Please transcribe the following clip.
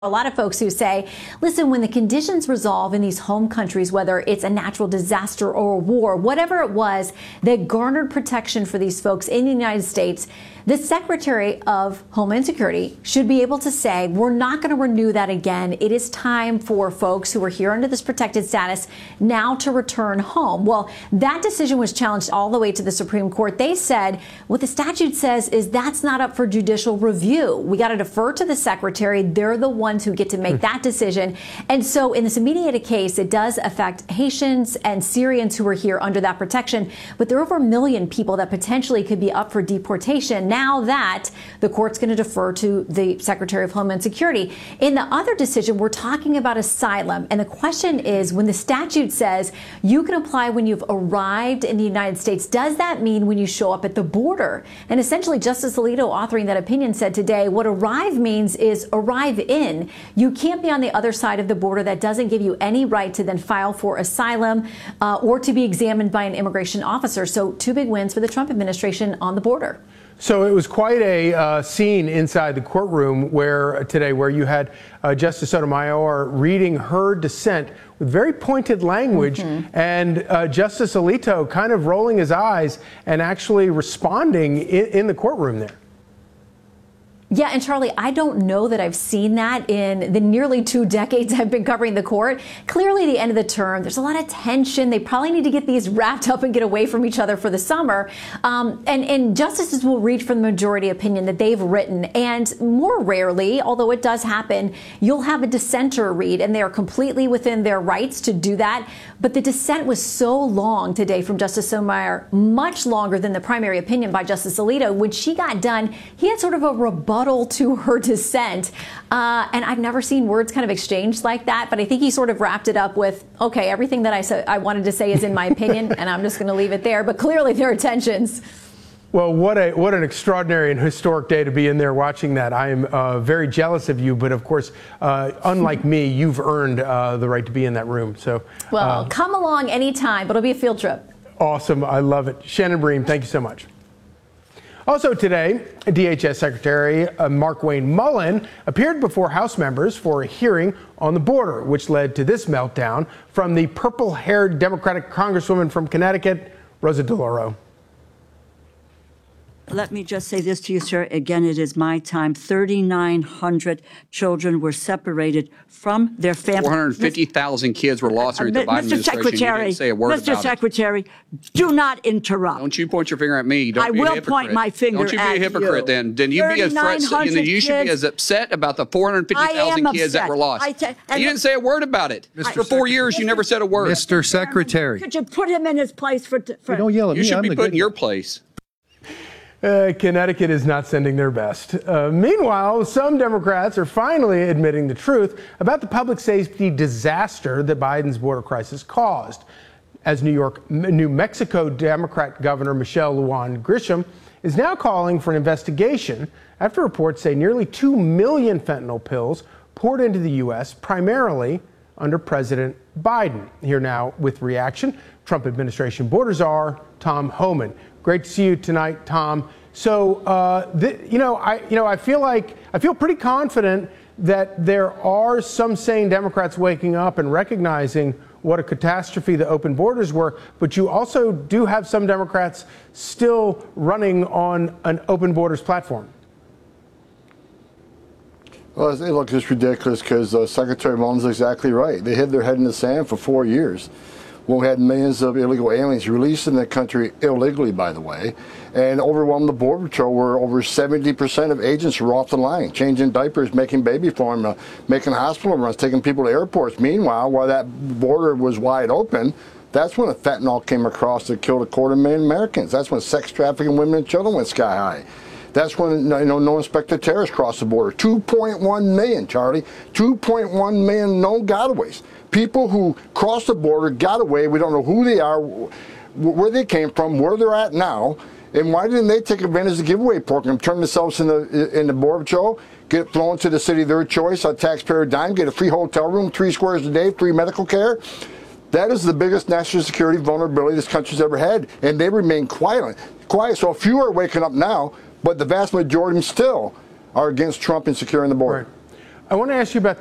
A lot of folks who say, listen, when the conditions resolve in these home countries, whether it's a natural disaster or a war, whatever it was that garnered protection for these folks in the United States, the Secretary of Homeland Security should be able to say, we're not going to renew that again. It is time for folks who are here under this protected status now to return home. Well, that decision was challenged all the way to the Supreme Court. They said what the statute says is that's not up for judicial review. We got to defer to the Secretary. They're the ones who get to make that decision. And so in this immediate case, it does affect Haitians and Syrians who are here under that protection. But there are over 1 million people that potentially could be up for deportation now that the court's going to defer to the Secretary of Homeland Security. In the other decision, we're talking about asylum. And the question is, when the statute says you can apply when you've arrived in the United States, does that mean when you show up at the border? And essentially, Justice Alito, authoring that opinion, said today, what arrive means is arrive in. You can't be on the other side of the border. That doesn't give you any right to then file for asylum or to be examined by an immigration officer. So 2 big wins for the Trump administration on the border. So it was quite a scene inside the courtroom where you had Justice Sotomayor reading her dissent with very pointed language, and Justice Alito kind of rolling his eyes and actually responding in the courtroom there. Yeah, and Charlie, I don't know that I've seen that in the nearly 2 decades I've been covering the court. Clearly, the end of the term, there's a lot of tension. They probably need to get these wrapped up and get away from each other for the summer. And justices will read from the majority opinion that they've written. And more rarely, although it does happen, you'll have a dissenter read, and they are completely within their rights to do that. But the dissent was so long today from Justice Sotomayor, much longer than the primary opinion by Justice Alito. When she got done, he had sort of a rebuttal to her dissent. And I've never seen words kind of exchanged like that, but I think he sort of wrapped it up with, okay, everything that I wanted to say is in my opinion, and I'm just going to leave it there. But clearly there are tensions. Well, what an extraordinary and historic day to be in there watching that. I am very jealous of you, but of course, unlike me, you've earned the right to be in that room. So, well, come along anytime, but it'll be a field trip. Awesome. I love it. Shannon Bream, thank you so much. Also today, DHS Secretary Markwayne Mullin appeared before House members for a hearing on the border, which led to this meltdown from the purple-haired Democratic Congresswoman from Connecticut, Rosa DeLauro. Let me just say this to you, sir. Again, it is my time. 3,900 children were separated from their families. 450,000 kids were lost during the Biden administration. You didn't say a word about it. Mr. Secretary, do not interrupt. Don't you point your finger at me. Don't be a hypocrite. I will point my finger at you. Don't you be a hypocrite then. Then you be you should be as upset about the 450,000 kids that were lost. You didn't say a word about it. For 4 years, you never said a word. Mr. Secretary. Could you put him in his place for don't yell at me. You should be put in your place. Connecticut is not sending their best. Meanwhile, some Democrats are finally admitting the truth about the public safety disaster that Biden's border crisis caused, as New Mexico Democrat Governor Michelle Lujan Grisham is now calling for an investigation after reports say nearly 2 million fentanyl pills poured into the U.S., primarily under President Biden. Here now with reaction, Trump administration border czar Tom Homan. Great to see you tonight, Tom. So, I feel pretty confident that there are some sane Democrats waking up and recognizing what a catastrophe the open borders were. But you also do have some Democrats still running on an open borders platform. Well, look, it's ridiculous because Secretary Mullin's exactly right. They hid their head in the sand for 4 years. When we had millions of illegal aliens released in the country illegally, by the way, and overwhelmed the Border Patrol, where over 70% of agents were off the line, changing diapers, making baby formula, making hospital runs, taking people to airports. Meanwhile, while that border was wide open, that's when the fentanyl came across that killed 250,000 Americans. That's when sex trafficking women and children went sky high. That's when no inspector terrorists crossed the border. 2.1 million, Charlie. 2.1 million known gotaways. People who crossed the border, got away. We don't know who they are, where they came from, where they're at now, and why didn't they take advantage of the giveaway program, turn themselves in the Border Patrol, get flown to the city of their choice on taxpayer dime, get a free hotel room, 3 squares a day, free medical care? That is the biggest national security vulnerability this country's ever had, and they remain quiet. So a few are waking up now, but the vast majority of them still are against Trump and securing the border. Right. I want to ask you about